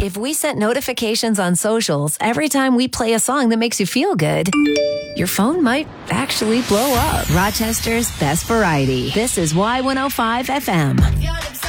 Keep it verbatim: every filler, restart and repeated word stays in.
If we set notifications on socials every time we play a song that makes you feel good, your phone might actually blow up. Rochester's best variety. This is Y one oh five F M.